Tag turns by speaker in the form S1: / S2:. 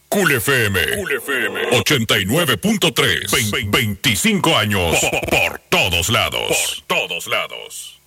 S1: Cool FM 89.3. 25 años por todos lados. Por todos lados.